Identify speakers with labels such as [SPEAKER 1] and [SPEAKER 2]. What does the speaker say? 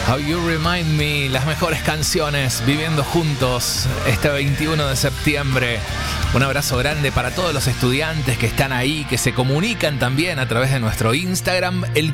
[SPEAKER 1] How You Remind Me, las mejores canciones, viviendo juntos este 21 de septiembre. Un abrazo grande para todos los estudiantes que están ahí, que se comunican también a través de nuestro Instagram. El